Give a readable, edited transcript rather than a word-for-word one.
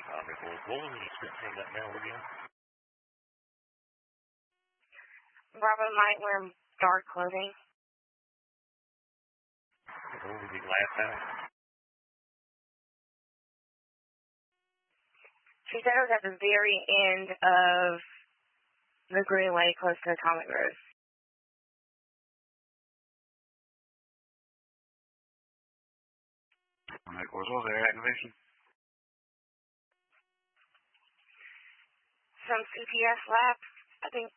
What was the description of that male again? Robin might wear dark clothing. What was he last at? She said it was at the very end of the Greenway close to Atomic Road. Alright, what was their activation? Some CPS lab, I think